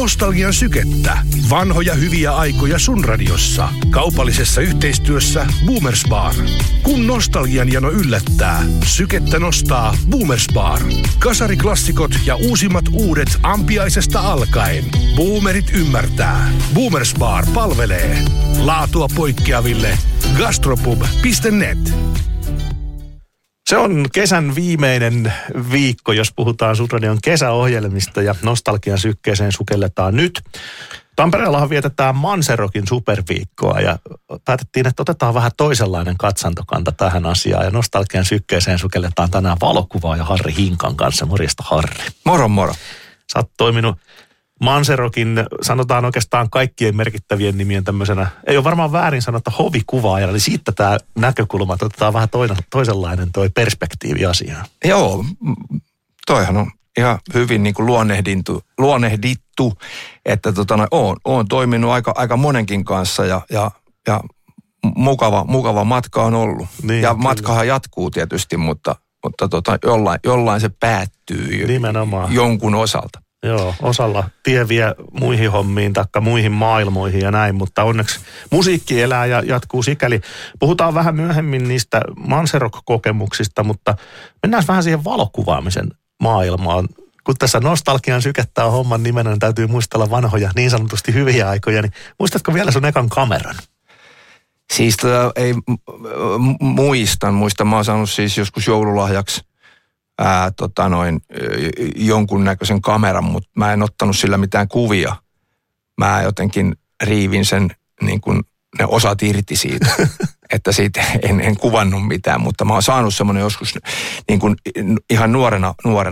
nostalgian sykettä. Vanhoja hyviä aikoja sun radiossa. Kaupallisessa yhteistyössä Boomers Bar. Kun nostalgian jano yllättää, sykettä nostaa Boomers Bar. Kasariklassikot ja uusimmat uudet ampiaisesta alkaen. Boomerit ymmärtää. Boomers Bar palvelee. Laatua poikkeaville. Gastropub.net. Se on kesän viimeinen viikko, jos puhutaan Sutradion kesäohjelmista ja nostalgian sykkeeseen sukelletaan nyt. Tampereellahan vietetään Manserokin superviikkoa ja päätettiin, että otetaan vähän toisenlainen katsantokanta tähän asiaan ja nostalgian sykkeeseen sukelletaan tänään valokuvaaja Harri Hinkan kanssa. Morjesta Harri. Moro moro. Sä oot toiminut Manserokin, sanotaan oikeastaan kaikkien merkittävien nimien tämmöisenä, ei ole varmaan väärin sanottu hovikuvaajana, eli siitä tämä näkökulma, että otetaan vähän toisenlainen toi perspektiivi asiaan. Joo, toihan on ihan hyvin niin kuin luonnehdittu, että oon toiminut aika monenkin kanssa ja mukava matka on ollut. Niin, ja kyllä. Matkahan jatkuu tietysti, mutta jollain se päättyy nimenomaan jonkun osalta. Joo, osalla tie vie muihin hommiin taikka muihin maailmoihin ja näin, mutta onneksi musiikki elää ja jatkuu sikäli. Puhutaan vähän myöhemmin niistä Manserok-kokemuksista, mutta mennään vähän siihen valokuvaamisen maailmaan. Kun tässä nostalgian sykettä on homman nimenä, niin täytyy muistella vanhoja niin sanotusti hyviä aikoja, niin muistatko vielä sun ekan kameran? Siis ei muistan. Mä oon saanut siis joskus joululahjaksi jonkunnäköisen kameran, mutta mä en ottanut sillä mitään kuvia. Mä jotenkin riivin sen niin kuin ne osat irti siitä, että siitä en kuvannut mitään, mutta mä oon saanut semmoinen joskus niin kuin ihan nuorena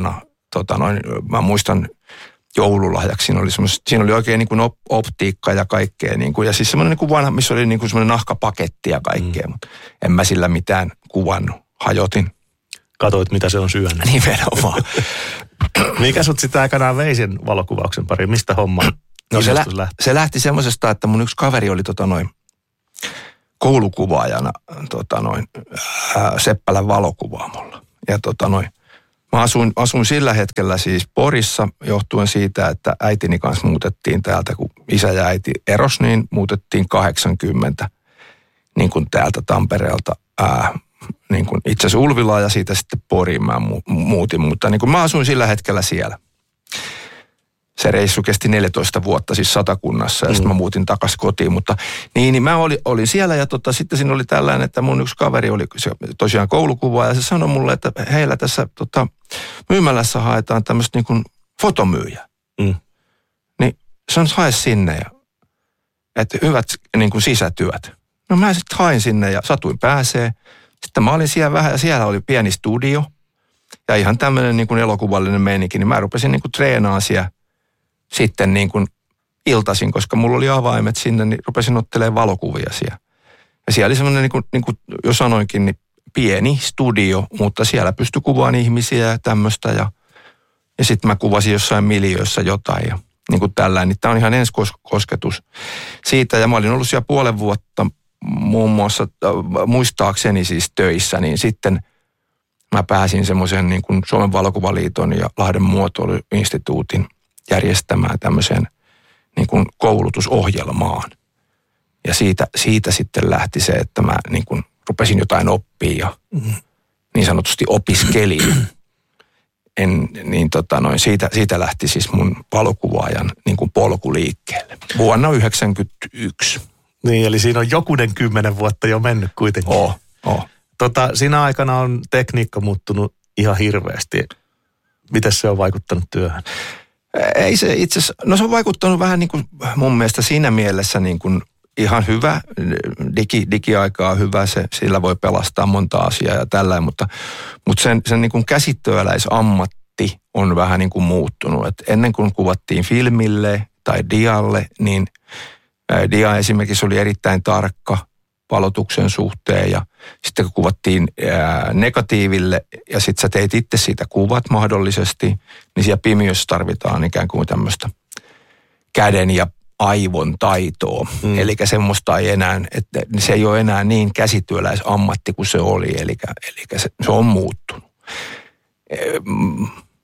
mä muistan joululahjaksi, siinä oli oikein niin kuin optiikka ja kaikkea, niin kuin, ja siis semmoinen niin kuin vanha, missä oli niin kuin semmoinen nahkapaketti ja kaikkea, mutta en mä sillä mitään kuvannut, hajotin. Katoit, mitä se on syönyt. Nimenomaan. Mikä sut sitä aikanaan vei sen valokuvauksen pariin? Mistä homma se lähti semmoisesta, että mun yksi kaveri oli koulukuvaajana Seppälän valokuvaamolla. Ja mä asuin sillä hetkellä siis Porissa johtuen siitä, että äitini kanssa muutettiin täältä, kun isä ja äiti eros, niin muutettiin 80 niin kuin täältä Tampereelta niin kuin itse asiassa Ulvilaan ja siitä sitten Poriin mä muutin, mutta niin kuin mä asuin sillä hetkellä siellä. Se reissu kesti 14 vuotta siis Satakunnassa ja sitten mä muutin takaisin kotiin, mutta niin mä olin siellä ja sitten siinä oli tällainen, että mun yksi kaveri oli tosiaan koulukuvaaja ja se sanoi mulle, että heillä tässä myymälässä haetaan tämmöistä niin kuin fotomyyjä. Niin sanoin, hae sinne ja että hyvät niin kuin sisätyöt. No mä sitten hain sinne ja satuin pääsee. Sitten mä olin siellä vähän ja siellä oli pieni studio ja ihan tämmöinen niin kuin elokuvallinen meininki, niin mä rupesin niin kuin treenaamaan siellä sitten niin kuin iltaisin, koska mulla oli avaimet sinne, niin rupesin ottelemaan valokuvia siellä. Ja siellä oli semmoinen niin kuin jo sanoinkin, niin pieni studio, mutta siellä pystyi kuvaamaan ihmisiä ja tämmöistä ja sitten mä kuvasin jossain miljöissä jotain ja niin kuin tällainen. Niin tämä on ihan ensikosketus siitä ja mä olin ollut siellä puolen vuotta muun muassa muistaakseni siis töissä, niin sitten mä pääsin semmoisen niin kuin Suomen valokuvaliiton ja Lahden muotoiluinstituutin järjestämään tämmöiseen niin kuin koulutusohjelmaan. Ja siitä sitten lähti se, että mä niin kuin rupesin jotain oppia ja niin sanotusti opiskelin. Siitä lähti siis mun valokuvaajan niin kuin polku liikkeelle vuonna 1991. Niin, eli siinä on jokunen 10 vuotta jo mennyt kuitenkin. Siinä aikana on tekniikka muuttunut ihan hirveästi. Miten se on vaikuttanut työhön? Ei se itse asiassa, no se on vaikuttanut vähän niin kuin mun mielestä siinä mielessä niin kuin ihan hyvä. Digiaika on hyvä, sillä voi pelastaa monta asiaa ja tällainen, mutta sen niin kuin käsityöläisammatti on vähän niin kuin muuttunut. Et ennen kuin kuvattiin filmille tai dialle, niin dia esimerkiksi oli erittäin tarkka valotuksen suhteen ja sitten kun kuvattiin negatiiville ja sitten sä teit itse siitä kuvat mahdollisesti, niin siellä pimiössä tarvitaan ikään kuin tämmöistä käden ja aivon taitoa. Eli semmoista ei enää, että se ei ole enää niin käsityöläisammatti kuin se oli, eli se on muuttunut.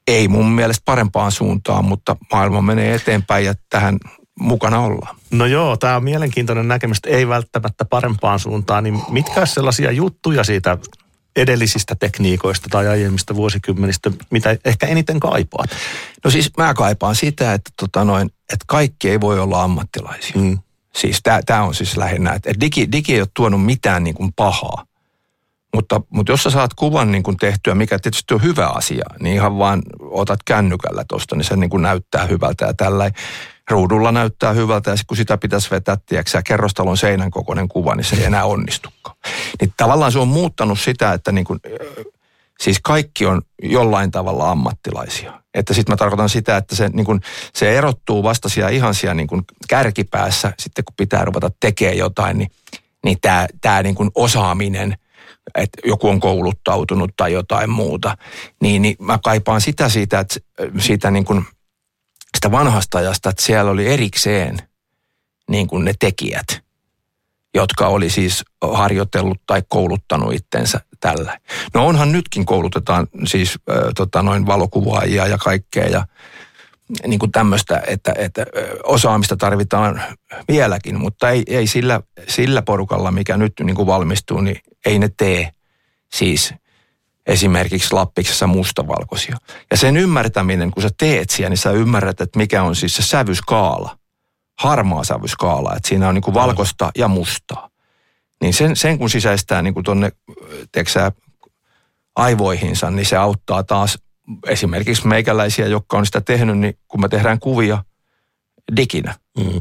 ei mun mielestä parempaan suuntaan, mutta maailma menee eteenpäin ja tähän mukana ollaan. No joo, tämä on mielenkiintoinen näkemys, ei välttämättä parempaan suuntaan, niin mitkä on sellaisia juttuja siitä edellisistä tekniikoista tai aiemmista vuosikymmenistä, mitä ehkä eniten kaipaat? No siis mä kaipaan sitä, että kaikki ei voi olla ammattilaisia. Siis tämä on siis lähinnä, että digi ei ole tuonut mitään niin kuin pahaa. Mutta jos sä saat kuvan niin kuin tehtyä, mikä tietysti on hyvä asia, niin ihan vaan otat kännykällä tuosta, niin se niin kuin näyttää hyvältä ja tällä ruudulla näyttää hyvältä ja kun sitä pitäisi vetää, tiedätkö, kerrostalon seinän kokoinen kuva, niin se ei enää onnistukaan. Niin tavallaan se on muuttanut sitä, että niin kuin, siis kaikki on jollain tavalla ammattilaisia. Että sitten mä tarkoitan sitä, että se, niin kuin, se erottuu vasta siellä ihan siellä niin kuin kärkipäässä, sitten kun pitää ruveta tekemään jotain, niin tämä niin kuin osaaminen, että joku on kouluttautunut tai jotain muuta, niin mä kaipaan sitä siitä, että siitä niin kuin sitä vanhasta ajasta, että siellä oli erikseen niin kuin ne tekijät, jotka oli siis harjoitellut tai kouluttanut itsensä tällä. No onhan nytkin koulutetaan siis valokuvaajia ja kaikkea ja niin kuin tämmöistä, että osaamista tarvitaan vieläkin, mutta ei sillä porukalla, mikä nyt niin kuin valmistuu, niin ei ne tee siis esimerkiksi Lappiksessa mustavalkoisia. Ja sen ymmärtäminen, kun sä teet siellä, niin sä ymmärrät, että mikä on siis se sävyskaala, harmaa sävyskaala, että siinä on niin kuin valkoista ja mustaa. Niin sen kun sisäistää niin kuin tonne, tiedätkö aivoihinsa, niin se auttaa taas esimerkiksi meikäläisiä, jotka on sitä tehnyt, niin kun me tehdään kuvia diginä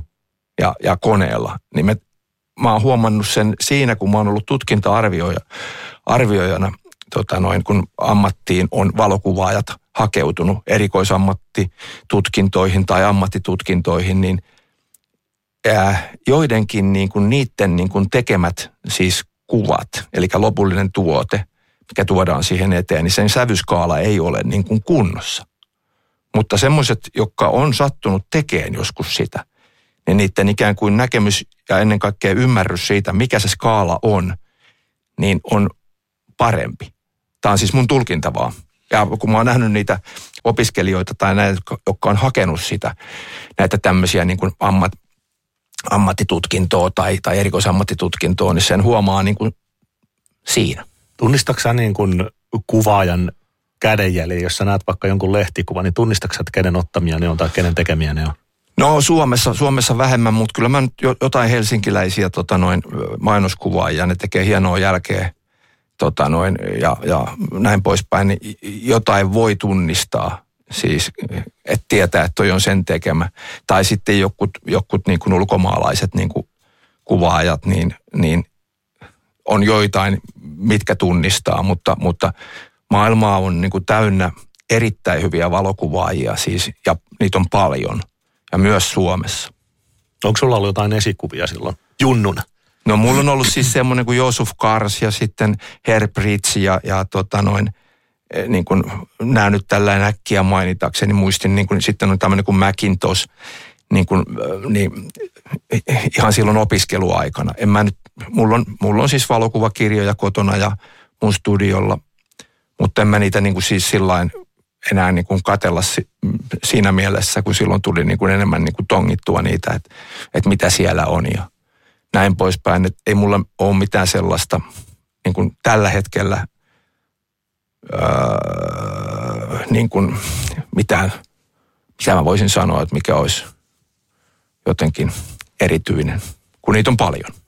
ja koneella, niin mä oon huomannut sen siinä, kun mä oon ollut tutkinta-arvioijana, kun ammattiin on valokuvaajat hakeutunut erikoisammattitutkintoihin tai ammattitutkintoihin, niin joidenkin niin kuin niiden niin kuin tekemät siis kuvat, eli lopullinen tuote, mikä tuodaan siihen eteen, niin sen sävyskaala ei ole niin kuin kunnossa. Mutta semmoiset, jotka on sattunut tekemään joskus sitä, niin niiden ikään kuin näkemys ja ennen kaikkea ymmärrys siitä, mikä se skaala on, niin on parempi. Tämä on siis mun tulkinta vaan. Ja kun mä oon nähnyt niitä opiskelijoita tai näitä, jotka on hakenut sitä, näitä tämmöisiä niin kuin ammattitutkintoa tai erikoisammattitutkintoa, niin sen huomaa niin kuin siinä. Tunnistatko sä niin kuin kuvaajan kädenjäljen, jos sä näet vaikka jonkun lehtikuvan, niin tunnistatko sä, että kenen ottamia ne on tai kenen tekemiä ne on? No Suomessa vähemmän, mutta kyllä mä nyt jotain helsinkiläisiä mainoskuvaajia, ne tekee hienoa jälkeä ja näin poispäin, niin jotain voi tunnistaa. Siis, että tietää, että toi on sen tekemä. Tai sitten jokut niin kuin ulkomaalaiset niin kuin kuvaajat, niin on joitain, mitkä tunnistaa, mutta maailmaa on niin kuin täynnä erittäin hyviä valokuvaajia siis, ja niitä on paljon, ja myös Suomessa. Onko sulla ollut jotain esikuvia silloin junnuna? No mulla on ollut siis semmoinen kuin Josef Kars ja sitten Herbridge ja niin kuin nämä nyt tällainen äkkiä mainitakseni muistin, niin kuin sitten on tämmöinen kuin Macintosh, niin ihan silloin opiskeluaikana. Mulla on siis valokuvakirjoja kotona ja mun studiolla, mutta en mä niitä niin kuin siis sillain enää niin kuin katsella siinä mielessä, kun silloin tuli niin kuin enemmän niin kuin tongittua niitä, että mitä siellä on ja näin poispäin. Että ei mulla ole mitään sellaista niin kuin tällä hetkellä niin kuin mitään, mitä mä voisin sanoa, että mikä olisi jotenkin erityinen, kun niitä on paljon.